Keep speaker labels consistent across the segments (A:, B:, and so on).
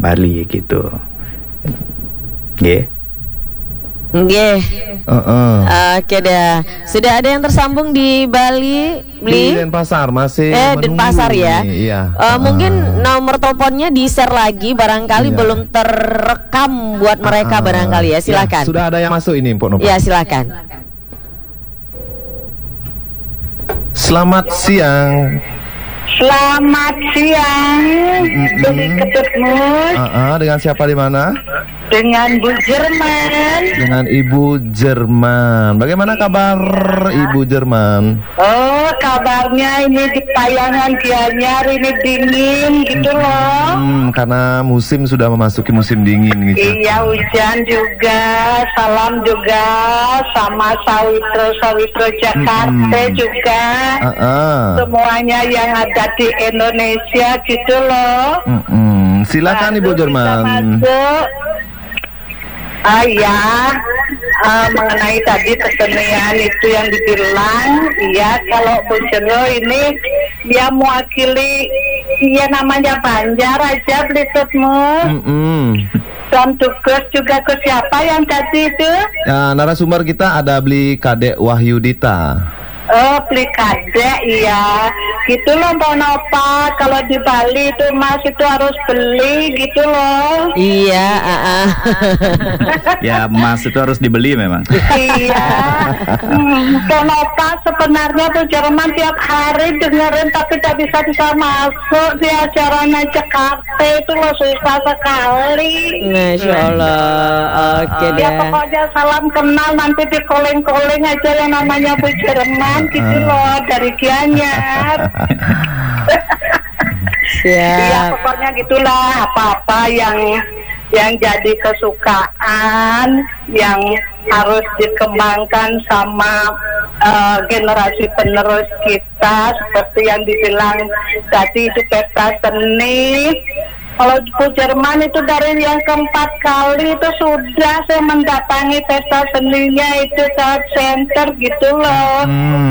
A: Bali gitu. Nggih.
B: Nggih. Oke dah. Sudah ada yang tersambung di Bali,
C: Di Denpasar masih menunggu
B: Denpasar ya.
C: Iya.
B: Mungkin nomor teleponnya di-share lagi, barangkali belum terekam buat mereka barangkali ya. Silakan.
C: Ya, sudah ada yang masuk ini, Mpok Nova.
B: Ya, silakan.
C: Selamat siang.
D: Selamat siang, Beli Ketut Mus.
C: Dengan siapa di mana?
D: Dengan Bu Jerman.
C: Dengan Ibu Jerman. Bagaimana kabar Ibu Jerman?
D: Oh, kabarnya ini di Payangan Gianyar ini dingin gitu loh.
C: Karena musim sudah memasuki musim dingin gitu.
D: Iya, hujan juga. Salam juga sama Sawitro Jakarta juga. Semuanya yang ada di Indonesia gitu loh.
C: Silakan Ibu Jerman.
D: Mengenai tadi kesenian itu yang dibilang, iya kalau Bu Jero ini dia mewakili, iya namanya Banjar aja Blitutmu. Dan tugas juga ke siapa yang tadi itu?
C: Narasumber kita ada Beli Kadek Wahyudita.
D: Oh, beli kadek, iya. Gitu loh, Mbak Nova. Kalau di Bali itu Mas itu harus beli gitu loh.
B: Iya,
A: Ya, emas itu harus dibeli memang.
D: Iya. Mbak Nova sebenarnya tuh Jerman tiap hari dengerin tapi tak bisa masuk di acaranya Jakarta itu loh, susah sekali.
B: Masya Allah. Oke deh.
D: Ya pokoknya salam kenal, nanti di calling aja yang namanya Bu Jerman. Gitu loh dari Gianyar. Iya pokoknya gitulah, apa-apa yang jadi kesukaan yang harus dikembangkan sama generasi penerus kita, seperti yang dibilang tadi itu pesta seni. Kalau Bu Jerman itu dari yang keempat kali itu sudah saya mendatangi pesta seninya itu saat center gitu loh.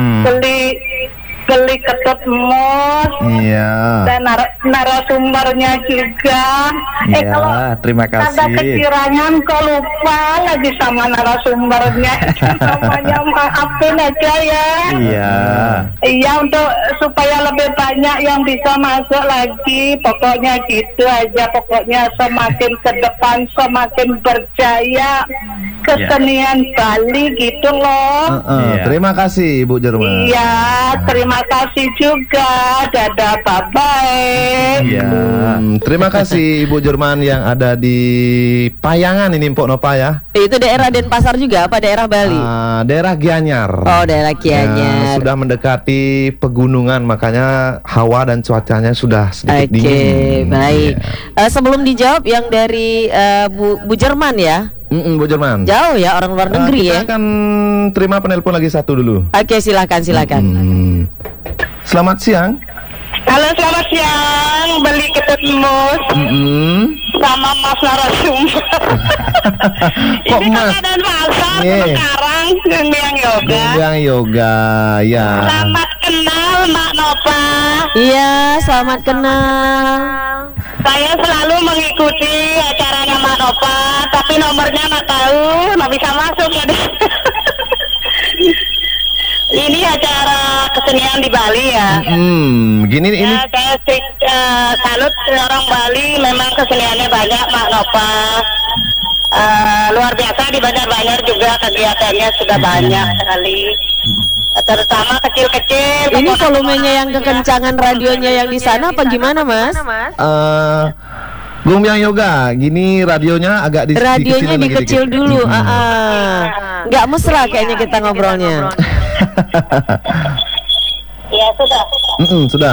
D: Beli Ketut Mus.
C: Iya.
D: Dan narasumbernya juga.
A: Iya, terima kasih.
D: Ada kekirangan kok lupa lagi sama narasumbernya. Namanya maafin aja ya.
A: Iya.
D: Iya, untuk supaya lebih banyak yang bisa masuk lagi. Pokoknya gitu aja. Pokoknya semakin ke depan semakin berjaya kesenian Bali gitu loh.
C: Terima kasih Ibu Jerman.
D: Iya, terima kasih juga. Dadah, bye-bye.
C: Terima kasih Ibu Jerman yang ada di Payangan ini, Mpok Nova ya.
B: Itu daerah Denpasar juga apa daerah Bali?
C: Daerah Gianyar.
B: Oh, daerah Gianyar.
C: Sudah mendekati pegunungan, makanya hawa dan cuacanya sudah sedikit dingin.
B: Oke, baik. Sebelum dijawab yang dari Bu Jerman ya.
C: Bu Jerman.
B: Jauh ya, orang luar negeri ya.
C: Kita akan terima penelpon lagi satu dulu.
B: Oke, silakan.
C: Selamat siang.
D: Halo, selamat siang. Beli Ketut Mus sama Mas narasumber.
C: Kok
D: Ini
C: Mas?
D: Kota Denpasar sekarang Gumbiang Yoga.
C: Ya.
D: Selamat kenal Mbak Nova.
B: Iya, selamat kenal.
D: Saya selalu mengikuti acaranya Mbak Nova, tapi nomornya nggak tahu, nggak bisa masuk ya. Ini acara kesenian di Bali ya.
C: Gini ini.
D: Ya, saya salut orang Bali, memang keseniannya banyak Mbak Nova. Luar biasa di Banjar juga kegiatannya sudah banyak sekali. Terutama kecil-kecil.
B: Ini volumenya yang kekencangan radionya yang di sana apa gimana, Mas?
C: Gumbiang Yoga, gini radionya agak
B: radionya dikecil dulu. Nggak mesra kayaknya kita ngobrolnya.
D: Ya sudah.
C: Sudah.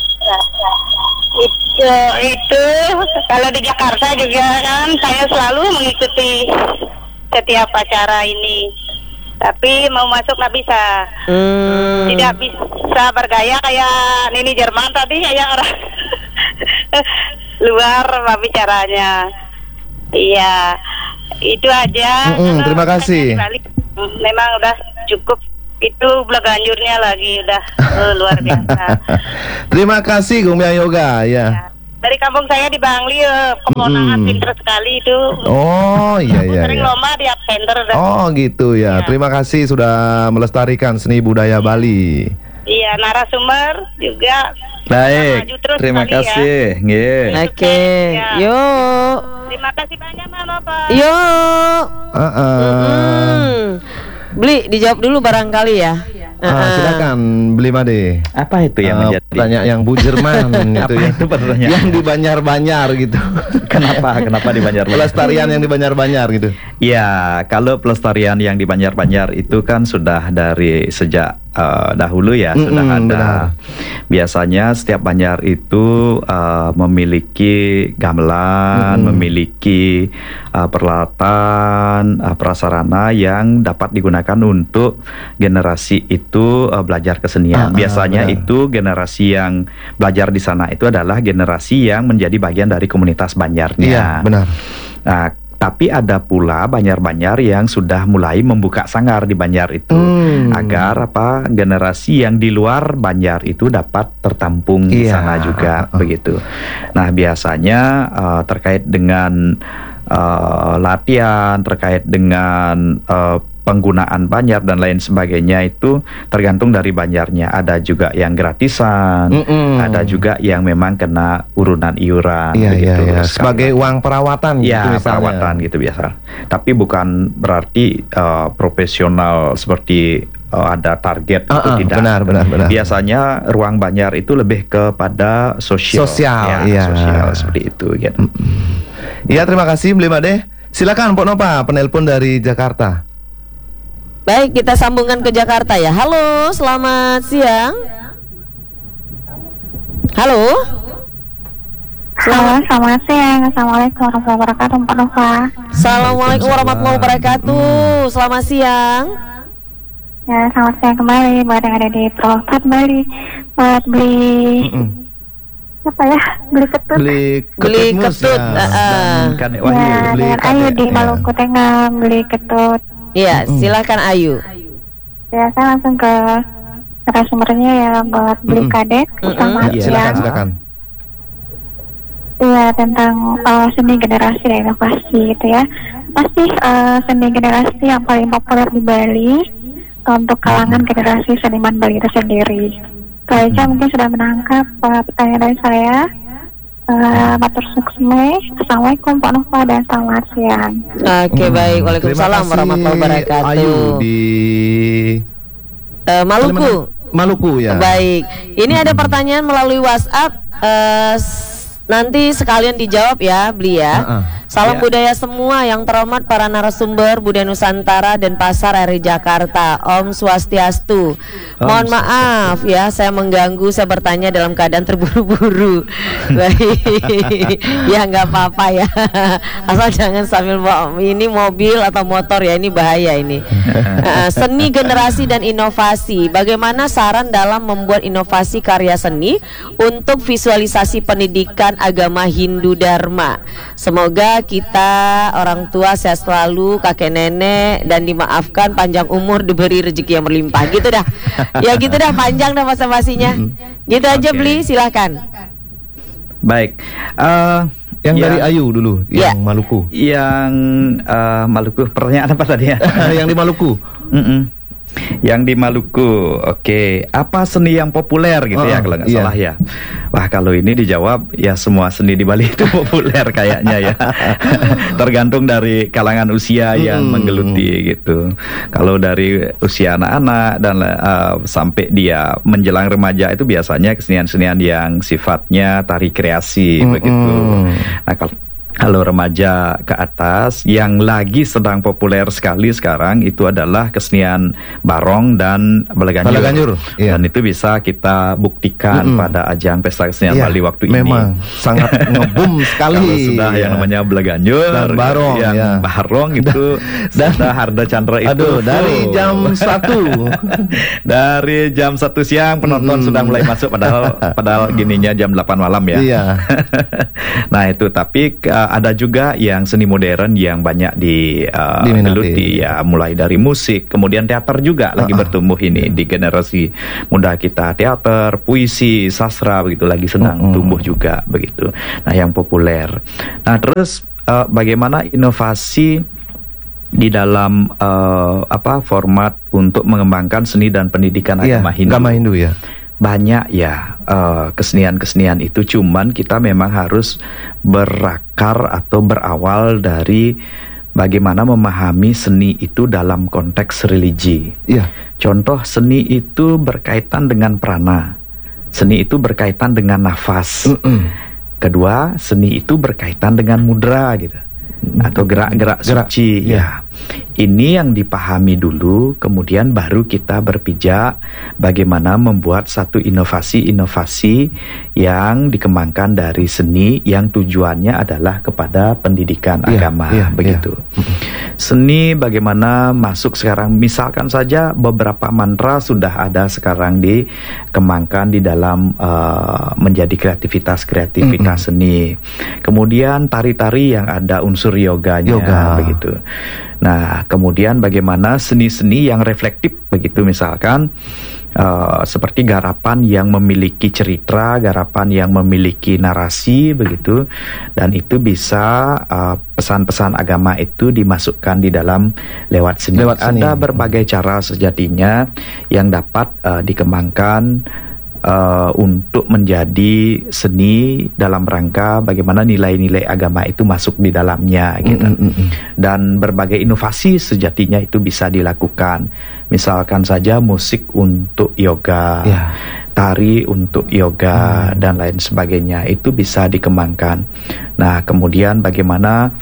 D: Itu kalau di Jakarta juga kan saya selalu mengikuti setiap acara ini. Tapi mau masuk nggak bisa. Tidak bisa bergaya kayak Nini Jerman tadi, kayak orang luar bicaranya. Iya, itu aja.
C: Terima kasih.
D: Memang udah cukup. Itu belaganjurnya lagi udah luar biasa.
C: Terima kasih Gumbiang Yoga ya.
D: Dari kampung saya di Bangli, keponakan pinter sekali itu.
C: Oh iya iya.
D: Sering
C: Iya.
D: lomba di absenter.
C: Oh gitu ya.
D: Iya.
C: Terima kasih sudah melestarikan seni budaya Bali.
D: Iya, narasumber juga.
A: Baik,
D: Maju terus
A: terima
D: sekali ya.
A: kasih. Nggih.
B: Oke,
D: Ya.
B: yuk.
D: Terima kasih banyak Mama Pak.
B: Yuk. Beli dijawab dulu barangkali ya.
C: Silakan beli Made.
A: Apa itu yang menjadi
C: Tanya yang Bu Jerman
A: Apa
C: itu ya.
A: itu pertanyaan?
C: Yang di Banjar-Banjar gitu.
A: Kenapa di Banjar?
C: Pelestarian yang di Banjar-Banjar gitu.
A: Ya, kalau pelestarian yang di Banjar-Banjar itu kan sudah dari sejak dahulu ya, sudah ada.
C: benar.
A: Biasanya setiap Banjar itu memiliki gamelan, memiliki peralatan, prasarana yang dapat digunakan untuk generasi itu belajar kesenian. Biasanya
C: benar.
A: itu generasi yang belajar di sana itu adalah generasi yang menjadi bagian dari komunitas Banjarnya.
C: Iya, benar.
A: Nah, tapi ada pula Banjar-Banjar yang sudah mulai membuka sanggar di Banjar itu agar generasi yang di luar Banjar itu dapat tertampung di
C: Iya.
A: sana juga begitu. Nah, biasanya terkait dengan latihan, terkait dengan penggunaan Banjar dan lain sebagainya itu tergantung dari Banjarnya. Ada juga yang gratisan, ada juga yang memang kena urunan iuran begitu.
C: Iya. Sebagai uang perawatan gitu
A: Ya,
C: misalnya.
A: perawatan gitu biasa. Tapi bukan berarti profesional seperti ada target itu tidak.
C: Benar.
A: Biasanya ruang Banjar itu lebih kepada sosial.
C: Sosial,
A: Ya,
C: iya.
A: sosial seperti itu gitu.
C: Iya, terima kasih Beli Made. Silakan Pok Nova, penelpon dari Jakarta.
B: Baik, kita sambungkan ke Jakarta ya. Halo, selamat siang. Halo.
E: Halo, selamat siang. Assalamualaikum warahmatullahi wabarakatuh, Pak Nova.
B: Assalamualaikum warahmatullahi wabarakatuh. Selamat siang.
E: Ya, selamat siang kembali buat yang ada di Purwokerto Bali. Buat beli apa ya? Beli ketut.
B: Beli ketut.
A: Kan
E: Ya,
A: Wahyu.
E: dengan Ayu di Maluku Tengah beli ketut.
B: Iya, silakan Ayu.
E: Ya, saya langsung ke narasumbernya ya buat beli kadek. Selamat
C: Ya,
E: siang.
C: silakan.
E: Iya, tentang seni generasi dan inovasi gitu ya. Pasti seni generasi yang paling populer di Bali untuk kalangan generasi seniman Bali itu sendiri. Kak Eja mungkin sudah menangkap pertanyaan dari saya. Matur suksme. Assalamualaikum Pak Nova dan selamat siang.
B: Oke, baik.
C: Terima
B: Waalaikumsalam
C: kasih,
B: warahmatullahi wabarakatuh.
C: Ayu di
B: Maluku.
C: Maluku ya.
B: Baik. Ini ada pertanyaan melalui WhatsApp. Nanti sekalian dijawab ya, Beli ya. Salam
A: Ya.
B: budaya semua yang terhormat para narasumber Budaya Nusantara dan Pasar RI Jakarta. Om Swastiastu. Mohon maaf ya, saya mengganggu, saya bertanya dalam keadaan terburu-buru. Baik. Ya nggak apa-apa ya. Asal jangan sambil ini mobil atau motor ya, ini bahaya ini. Seni generasi dan inovasi. Bagaimana saran dalam membuat inovasi karya seni untuk visualisasi pendidikan agama Hindu Dharma? Semoga kita orang tua sehat selalu, kakek nenek, dan dimaafkan, panjang umur, diberi rezeki yang berlimpah. Gitu dah. Ya gitu dah, panjang dah basa-basinya. Gitu aja
A: Oke.
B: Beli, silakan.
A: Baik.
C: Yang dari
A: Ya.
C: Ayu dulu,
B: Ya.
C: yang Maluku.
A: Yang Maluku, pertanyaan apa tadi ya?
C: Yang di Maluku.
A: Yang di Maluku, oke. Apa seni yang populer gitu ya kalau nggak
C: iya.
A: salah ya? Wah, kalau ini dijawab ya semua seni di Bali itu populer kayaknya ya. Tergantung dari kalangan usia yang menggeluti gitu. Kalau dari usia anak-anak dan sampai dia menjelang remaja itu biasanya kesenian-kesenian yang sifatnya tari kreasi begitu. Nah, kalau remaja ke atas yang lagi sedang populer sekali sekarang itu adalah kesenian barong dan balaganjur.
C: Balaganjur, iya.
A: Dan itu bisa kita buktikan pada ajang pesta kesenian
C: Iya,
A: Bali waktu
C: memang
A: ini.
C: sangat ngebum sekali.
A: Kalau sudah yang
C: Ya.
A: namanya balaganjur
C: Dan barong,
A: yang
C: ya.
A: barong itu sudah Harda Chandra itu.
C: Aduh, dari jam 1.
A: Dari jam 1 siang penonton sudah mulai masuk padahal gininya jam 8 malam ya.
C: Iya.
A: Nah itu tapi ada juga yang seni modern yang banyak digeluti ya, mulai dari musik, kemudian teater juga lagi bertumbuh ini di generasi muda kita. Teater, puisi, sastra begitu lagi senang tumbuh juga begitu. Nah, yang populer. Nah, terus bagaimana inovasi di dalam format untuk mengembangkan seni dan pendidikan agama Hindu
C: ya.
A: Banyak ya kesenian-kesenian itu, cuman kita memang harus berakar atau berawal dari bagaimana memahami seni itu dalam konteks religi. Contoh, seni itu berkaitan dengan prana, seni itu berkaitan dengan nafas. Kedua, seni itu berkaitan dengan mudra gitu, atau gerak-gerak suci. Ya, ini yang dipahami dulu, kemudian baru kita berpijak bagaimana membuat satu inovasi-inovasi yang dikembangkan dari seni yang tujuannya adalah kepada pendidikan agama, begitu. Seni bagaimana masuk sekarang, misalkan saja beberapa mantra sudah ada sekarang dikembangkan di dalam menjadi kreativitas seni. Kemudian tari-tari yang ada unsur yoganya, begitu. Nah, kemudian bagaimana seni-seni yang reflektif begitu, misalkan seperti garapan yang memiliki cerita, garapan yang memiliki narasi begitu, dan itu bisa pesan-pesan agama itu dimasukkan di dalam lewat seni. Ada berbagai cara sejatinya yang dapat dikembangkan untuk menjadi seni dalam rangka bagaimana nilai-nilai agama itu masuk di dalamnya gitu. Dan berbagai inovasi sejatinya itu bisa dilakukan. Misalkan saja musik untuk yoga, tari untuk yoga, dan lain sebagainya, itu bisa dikembangkan. Nah, kemudian bagaimana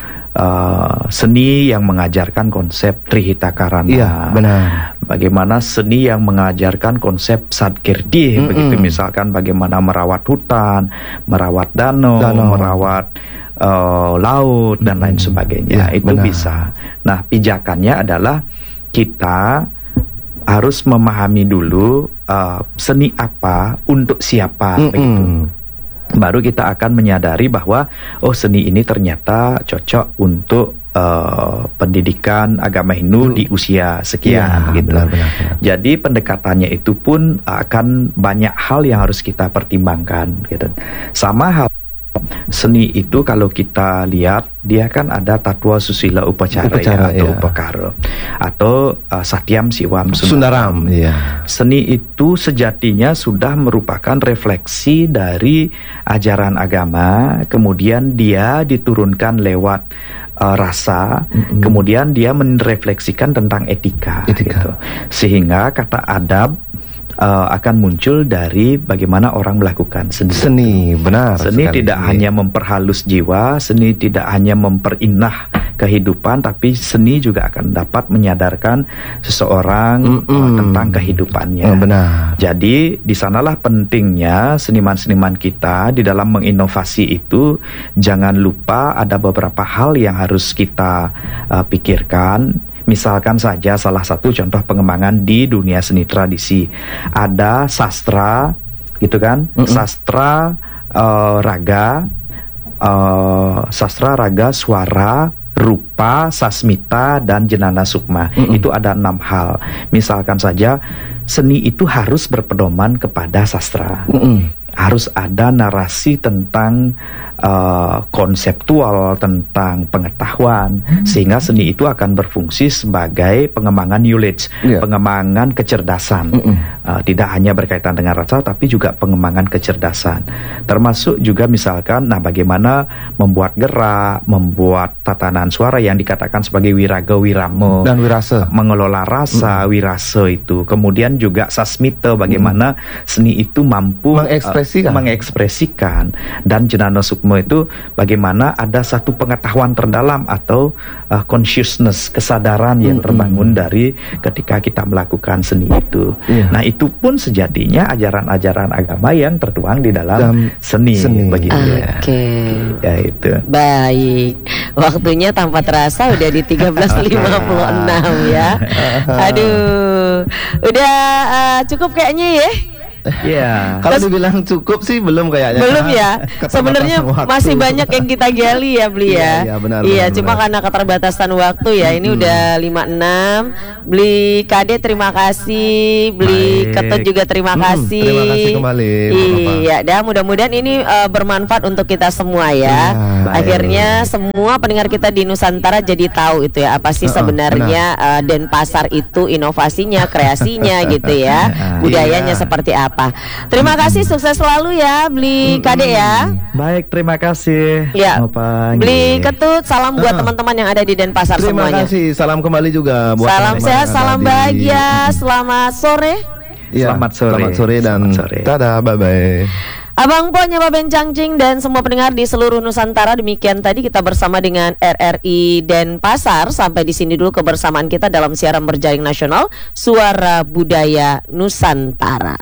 A: seni yang mengajarkan konsep Trihita Karana, bagaimana seni yang mengajarkan konsep Satkirti, begitu, misalkan bagaimana merawat hutan, merawat danau, merawat laut, dan lain sebagainya, itu bisa. Nah, pijakannya adalah kita harus memahami dulu seni apa untuk siapa, begitu. Baru kita akan menyadari bahwa seni ini ternyata cocok untuk pendidikan agama Hindu di usia sekian gitu. Benar. Jadi pendekatannya itu pun akan banyak hal yang harus kita pertimbangkan gitu. Sama hal seni itu, kalau kita lihat dia kan ada tatwa susila upacara atau upakara atau satyam siwam sundaram. Seni itu sejatinya sudah merupakan refleksi dari ajaran agama, kemudian dia diturunkan lewat rasa, kemudian dia merefleksikan tentang etika. Gitu. Sehingga kata adab akan muncul dari bagaimana orang melakukan seni. Benar. Seni tidak hanya memperhalus jiwa, seni tidak hanya memperindah kehidupan, tapi seni juga akan dapat menyadarkan seseorang tentang kehidupannya. Benar. Jadi di sanalah pentingnya seniman-seniman kita di dalam menginovasi itu. Jangan lupa ada beberapa hal yang harus kita pikirkan. Misalkan saja salah satu contoh pengembangan di dunia seni tradisi, ada sastra gitu kan, sastra raga, suara, rupa, sasmita, dan jenana sukma. Itu ada 6 hal. Misalkan saja seni itu harus berpedoman kepada sastra. Harus ada narasi tentang konseptual, tentang pengetahuan, sehingga seni itu akan berfungsi sebagai pengembangan knowledge, pengembangan kecerdasan. Tidak hanya berkaitan dengan rasa, tapi juga pengembangan kecerdasan. Termasuk juga misalkan, bagaimana membuat gerak, membuat tatanan suara yang dikatakan sebagai wiraga, wirama, dan wirasa, mengelola rasa, wirasa itu. Kemudian juga sasmita, bagaimana seni itu mampu mengekspresikan, dan jenana sukma itu bagaimana ada satu pengetahuan terdalam atau consciousness, kesadaran yang terbangun dari ketika kita melakukan seni itu. Nah, itu pun sejatinya ajaran-ajaran agama yang tertuang di dalam seni. Begitu ya itu. Baik,
B: waktunya tanpa terasa udah di 13.56 ya. Aduh, udah cukup kayaknya ya.
A: Iya.
C: Kalau dibilang cukup sih belum kayaknya.
B: Belum ya.
C: Keterbatasan
B: Sebenarnya
C: waktu.
B: masih banyak yang kita gali ya Bli ya.
C: Iya, benar,
B: Iya,
C: benar,
B: cuma
C: benar.
B: karena keterbatasan waktu ya. Ini udah 56. Beli Kade terima kasih, beli
A: Baik.
B: Ketut juga terima kasih.
C: Terima kasih kembali, Bapak.
B: Iya, dan mudah-mudahan ini bermanfaat untuk kita semua ya.
C: Iya,
A: baik.
B: Akhirnya semua pendengar kita di Nusantara jadi tahu itu ya apa sih sebenarnya Denpasar itu inovasinya, kreasinya gitu ya. Budayanya
C: Iya.
B: seperti apa. Terima kasih, sukses selalu ya beli Kade ya.
A: Baik, terima kasih.
B: Ya,
A: Nova.
B: beli
A: Nggih.
B: Ketut, salam buat teman-teman yang ada di Denpasar
C: Terima
B: semuanya.
C: kasih. Salam kembali juga buat
B: Salam
C: teman-teman
B: sehat,
C: yang
B: salam
C: ada di-
B: bahagia, selamat sore.
C: Iya,
A: Selamat sore.
C: Selamat sore dan
A: Selamat sore.
C: dadah, bye-bye.
B: Abang Po, Nyawa Ben Cangcing dan semua pendengar di seluruh Nusantara, demikian tadi kita bersama dengan RRI Denpasar. Sampai di sini dulu kebersamaan kita dalam siaran berjaring nasional Suara Budaya Nusantara.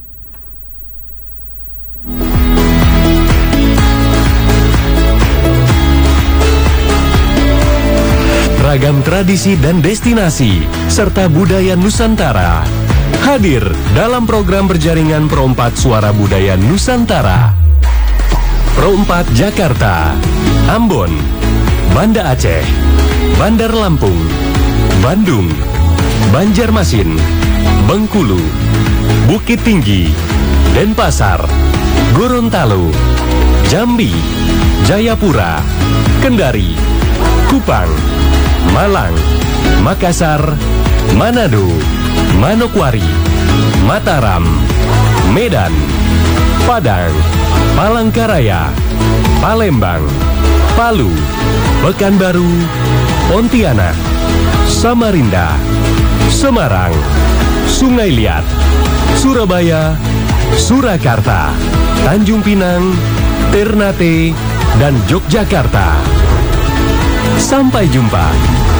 F: Ragam tradisi dan destinasi serta budaya Nusantara hadir dalam program berjaringan Pro 4 Suara Budaya Nusantara. Pro 4 Jakarta, Ambon, Banda Aceh, Bandar Lampung, Bandung, Banjarmasin, Bengkulu, Bukit Tinggi, Denpasar, Gorontalo, Jambi, Jayapura, Kendari, Kupang, Malang, Makassar, Manado, Manokwari, Mataram, Medan, Padang, Palangkaraya, Palembang, Palu, Pekanbaru, Pontianak, Samarinda, Semarang, Sungai Liat, Surabaya, Surakarta, Tanjung Pinang, Ternate, dan Yogyakarta. Sampai jumpa.